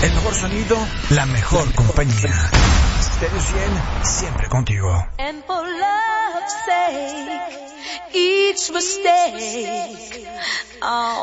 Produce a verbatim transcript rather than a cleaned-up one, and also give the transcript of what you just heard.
El mejor sonido, la mejor compañía. Stereo cien, siempre contigo. And for love's sake, each mistake, oh.